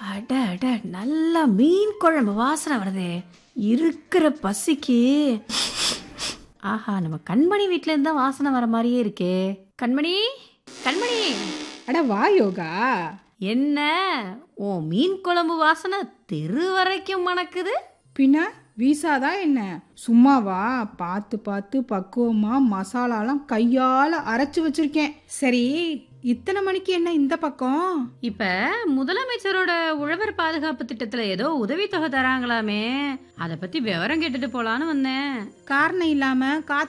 அட அட நல்லா மீன் குழம்பு வாசனை வருதே. இருக்கிற பசிக்கு. ஆஹா, நம்ம கண்மணி வீட்ல இருந்தா வாசனை வர மாதிரியே இருக்கே. கண்மணி, கண்மணி. அட வா யோகா. என்ன ஓ மீன் குழம்பு வாசனை தெரு வரைக்கும் மணக்குது? பின்ன வீசாதான் என்ன? சும்மாவா? பார்த்து பார்த்து பக்குவமா மசாலாலாம் கையால அரைச்சு வச்சிருக்கேன். சரி, இத்தனை மணிக்கு என்ன இந்த பக்கம்? இப்ப முதலமைச்சரோட உழவர் பாதுகாப்பு திட்டத்துல ஏதோ உதவித்தொகை தராங்களாமே, அத பத்தி விவரம் கேட்டுட்டு போலான்னு வந்தேன். காரணம் இல்லாம